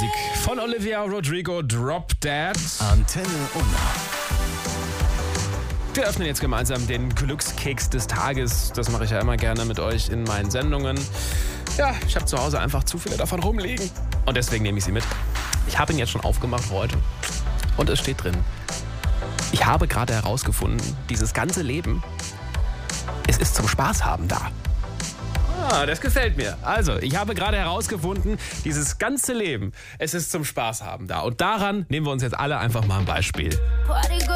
Musik von Olivia Rodrigo, Drop Dead. Antenne Unna. Wir öffnen jetzt gemeinsam den Glückskeks des Tages. Das mache ich ja immer gerne mit euch in meinen Sendungen. Ja, ich habe zu Hause einfach zu viele davon rumliegen. Und deswegen nehme ich sie mit. Ich habe ihn jetzt schon aufgemacht für heute. Und es steht drin: Ich habe gerade herausgefunden, dieses ganze Leben, es ist zum Spaß haben da. Ah, das gefällt mir. Also, ich habe gerade herausgefunden, dieses ganze Leben, es ist zum Spaß haben da. Und daran nehmen wir uns jetzt alle einfach mal ein Beispiel.